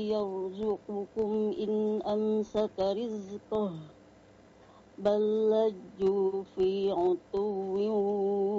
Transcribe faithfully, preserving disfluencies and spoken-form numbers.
يرزقكم إن أمسك رزقه بل لجوا في عتو